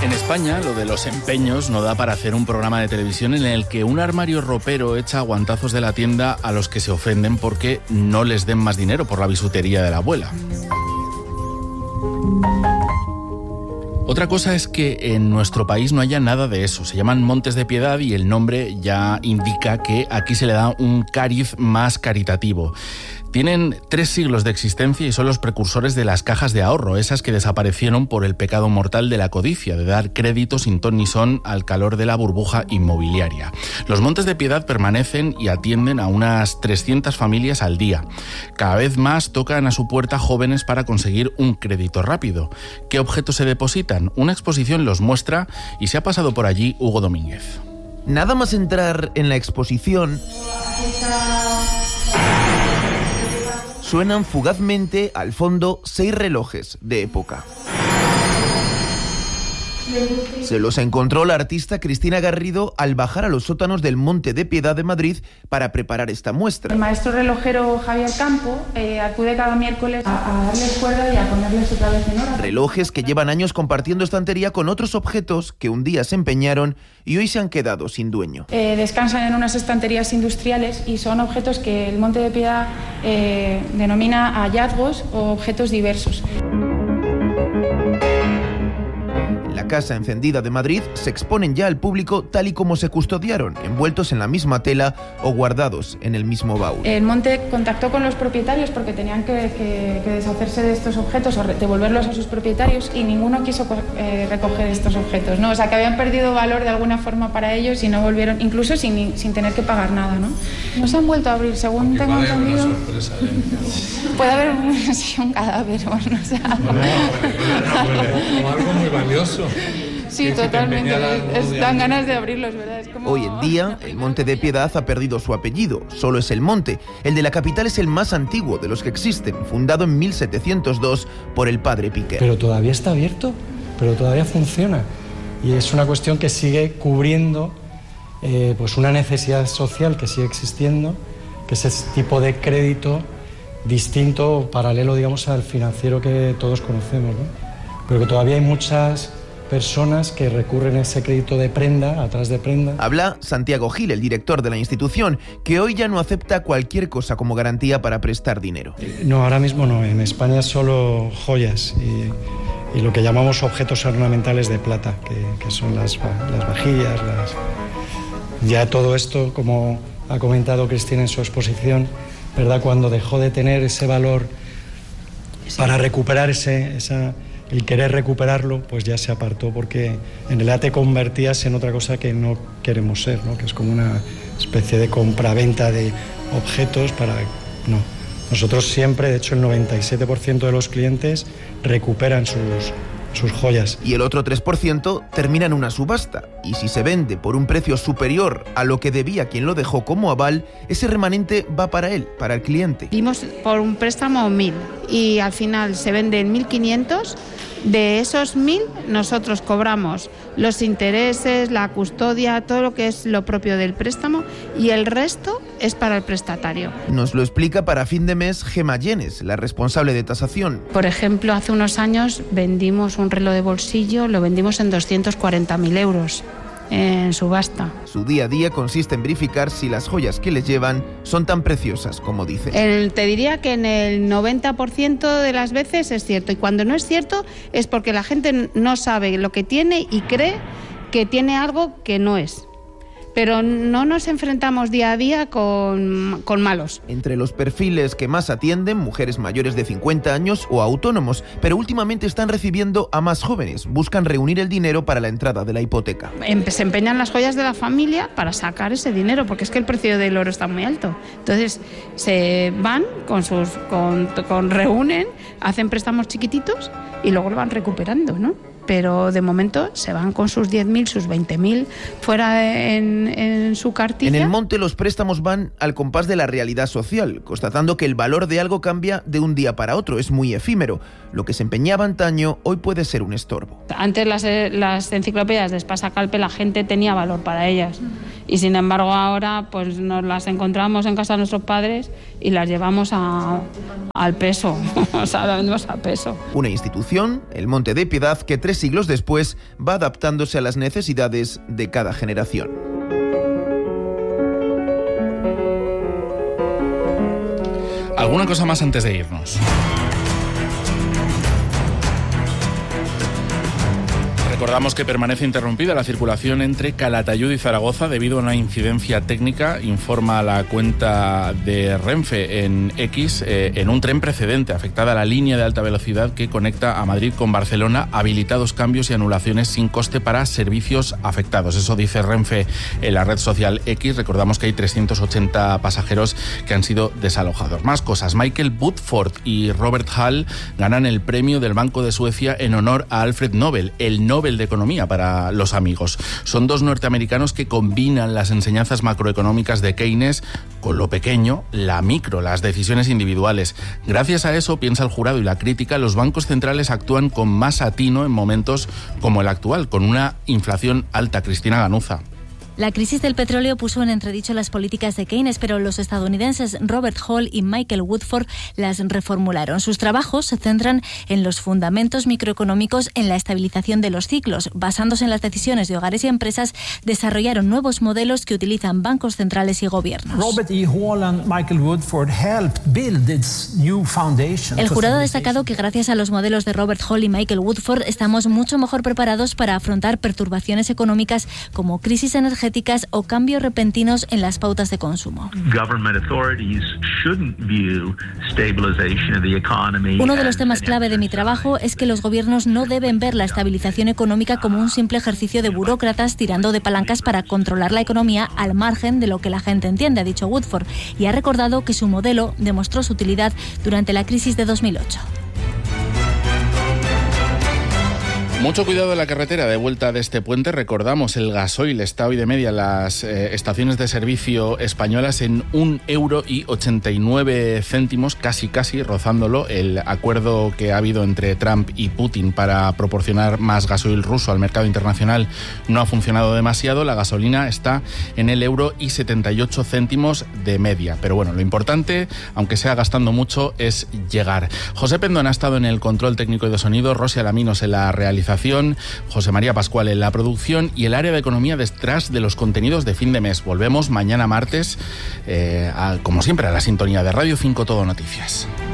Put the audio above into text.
En España, lo de los empeños no da para hacer un programa de televisión en el que un armario ropero echa guantazos de la tienda a los que se ofenden porque no les den más dinero por la bisutería de la abuela. Otra cosa es que en nuestro país no haya nada de eso. Se llaman Montes de Piedad y el nombre ya indica que aquí se le da un cariz más caritativo. Tienen 3 siglos de existencia y son los precursores de las cajas de ahorro, esas que desaparecieron por el pecado mortal de la codicia, de dar crédito sin ton ni son al calor de la burbuja inmobiliaria. Los Montes de Piedad permanecen y atienden a unas 300 familias al día. Cada vez más tocan a su puerta jóvenes para conseguir un crédito rápido. ¿Qué objetos se depositan? Una exposición los muestra y se ha pasado por allí Hugo Domínguez. Nada más entrar en la exposición, suenan fugazmente al fondo 6 relojes de época. Se los encontró la artista Cristina Garrido al bajar a los sótanos del Monte de Piedad de Madrid para preparar esta muestra. El maestro relojero Javier Campo acude cada miércoles a darles cuerda y a ponerles otra vez en hora. Relojes que llevan años compartiendo estantería con otros objetos que un día se empeñaron y hoy se han quedado sin dueño. Descansan en unas estanterías industriales y son objetos que el Monte de Piedad denomina hallazgos o objetos diversos. La Casa Encendida de Madrid se exponen ya al público tal y como se custodiaron, envueltos en la misma tela o guardados en el mismo baúl. El Monte contactó con los propietarios porque tenían que deshacerse de estos objetos o devolverlos a sus propietarios y ninguno quiso recoger estos objetos, ¿no? O sea, que habían perdido valor de alguna forma para ellos y no volvieron, incluso sin tener que pagar nada, ¿no? No se han vuelto a abrir, según tengo entendido. Puede haber un cadáver, bueno, o sea, como algo muy valioso. Sí, totalmente. Dan ganas de abrirlos, ¿verdad? Es como... Hoy en día, el Monte de Piedad ha perdido su apellido. Solo es el monte. El de la capital es el más antiguo de los que existen, fundado en 1702 por el padre Piquer. Pero todavía está abierto, pero todavía funciona. Y es una cuestión que sigue cubriendo pues una necesidad social que sigue existiendo, que es ese tipo de crédito distinto, paralelo, digamos, al financiero que todos conocemos, ¿no? Pero que todavía hay muchas personas que recurren a ese crédito de prenda, atrás de prenda. Habla Santiago Gil, el director de la institución, que hoy ya no acepta cualquier cosa como garantía para prestar dinero. No, ahora mismo no. En España solo joyas y lo que llamamos objetos ornamentales de plata, que son las vajillas, Ya todo esto, como ha comentado Cristina en su exposición, ¿verdad? Cuando dejó de tener ese valor para recuperar el querer recuperarlo, pues ya se apartó, porque en realidad te convertías en otra cosa que no queremos ser, ¿no? Que es como una especie de compra-venta de objetos No. Nosotros siempre, de hecho el 97% de los clientes recuperan sus joyas. Y el otro 3% termina en una subasta. Y si se vende por un precio superior a lo que debía quien lo dejó como aval, ese remanente va para él, para el cliente. Dimos por un préstamo 1.000 y al final se venden 1.500. De esos 1.000 nosotros cobramos los intereses, la custodia, todo lo que es lo propio del préstamo y el resto es para el prestatario. Nos lo explica para fin de mes Gemma Llenes, la responsable de tasación. Por ejemplo, hace unos años vendimos un reloj de bolsillo, lo vendimos en 240.000 euros en subasta. Su día a día consiste en verificar si las joyas que les llevan son tan preciosas como dicen. Te diría que en el 90% de las veces es cierto, y cuando no es cierto es porque la gente no sabe lo que tiene y cree que tiene algo que no es. Pero no nos enfrentamos día a día con malos. Entre los perfiles que más atienden, mujeres mayores de 50 años o autónomos, pero últimamente están recibiendo a más jóvenes. Buscan reunir el dinero para la entrada de la hipoteca. Se empeñan las joyas de la familia para sacar ese dinero, porque es que el precio del oro está muy alto. Entonces se van reúnen, hacen préstamos chiquititos y luego lo van recuperando, ¿no? Pero de momento se van con sus 10.000, sus 20.000 fuera en su cartilla. En el monte los préstamos van al compás de la realidad social, constatando que el valor de algo cambia de un día para otro, es muy efímero. Lo que se empeñaba antaño hoy puede ser un estorbo. Antes las enciclopedias de Espasa Calpe la gente tenía valor para ellas Y sin embargo ahora pues nos las encontramos en casa de nuestros padres y las llevamos al peso, o sea, las vendemos a peso. Una institución, el Monte de Piedad, que 3 siglos después va adaptándose a las necesidades de cada generación. ¿Alguna cosa más antes de irnos? Recordamos que permanece interrumpida la circulación entre Calatayud y Zaragoza debido a una incidencia técnica, informa la cuenta de Renfe en X, en un tren precedente, afectada la línea de alta velocidad que conecta a Madrid con Barcelona, habilitados cambios y anulaciones sin coste para servicios afectados. Eso dice Renfe en la red social X. Recordamos que hay 380 pasajeros que han sido desalojados. Más cosas. Michael Woodford y Robert Hall ganan el premio del Banco de Suecia en honor a Alfred Nobel, el Nobel de Economía para los amigos. Son 2 norteamericanos que combinan las enseñanzas macroeconómicas de Keynes con lo pequeño, la micro, las decisiones individuales. Gracias a eso, piensa el jurado y la crítica, los bancos centrales actúan con más atino en momentos como el actual, con una inflación alta. Cristina Ganuza. La crisis del petróleo puso en entredicho las políticas de Keynes, pero los estadounidenses Robert Hall y Michael Woodford las reformularon. Sus trabajos se centran en los fundamentos microeconómicos, en la estabilización de los ciclos. Basándose en las decisiones de hogares y empresas, desarrollaron nuevos modelos que utilizan bancos centrales y gobiernos. Robert E. Hall and Michael Woodford helped build this new foundation. El jurado ha destacado que gracias a los modelos de Robert Hall y Michael Woodford estamos mucho mejor preparados para afrontar perturbaciones económicas como crisis energética o cambios repentinos en las pautas de consumo. Uno de los temas clave de mi trabajo es que los gobiernos no deben ver la estabilización económica como un simple ejercicio de burócratas tirando de palancas para controlar la economía al margen de lo que la gente entiende, ha dicho Woodford, y ha recordado que su modelo demostró su utilidad durante la crisis de 2008. Mucho cuidado en la carretera de vuelta de este puente. Recordamos, el gasoil está hoy de media en las estaciones de servicio españolas en 1,89 €, casi rozándolo. El acuerdo que ha habido entre Trump y Putin para proporcionar más gasoil ruso al mercado internacional no ha funcionado demasiado. La gasolina está en el €1,78 de media. Pero bueno, lo importante, aunque sea gastando mucho, es llegar. José Pendón ha estado en el control técnico y de sonido, Rosy Alaminos en la realización, José María Pascual en la producción y el área de economía detrás de los contenidos de fin de mes. Volvemos mañana martes, como siempre, a la sintonía de Radio 5 Todo Noticias.